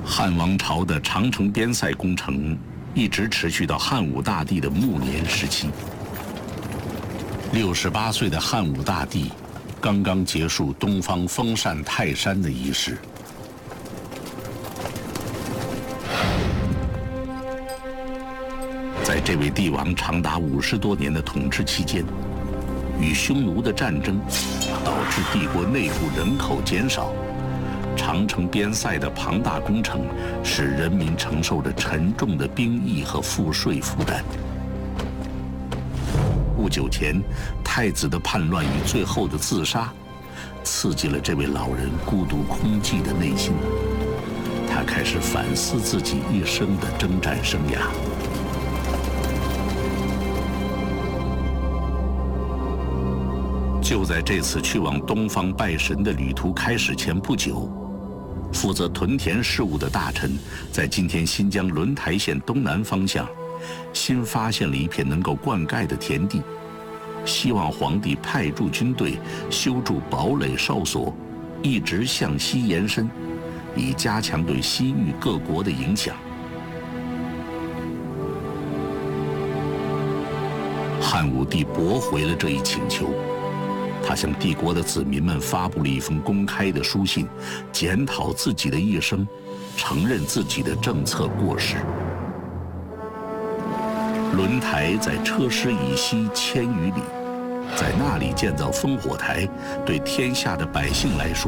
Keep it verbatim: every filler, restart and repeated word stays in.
汉王朝的长城边塞工程一直持续到汉武大帝的暮年时期。六十八岁的汉武大帝刚刚结束东方封禅泰山的仪式。在这位帝王长达五十多年的统治期间，与匈奴的战争导致帝国内部人口减少。长城边塞的庞大工程使人民承受着沉重的兵役和赋税负担。不久前，太子的叛乱与最后的自杀，刺激了这位老人孤独空寂的内心。他开始反思自己一生的征战生涯。就在这次去往东方拜神的旅途开始前不久，负责屯田事务的大臣在今天新疆轮台县东南方向新发现了一片能够灌溉的田地，希望皇帝派驻军队修筑堡垒哨所，一直向西延伸，以加强对西域各国的影响。汉武帝驳回了这一请求，他向帝国的子民们发布了一封公开的书信，检讨自己的一生，承认自己的政策过失。轮台在车师以西千余里，在那里建造烽火台，对天下的百姓来说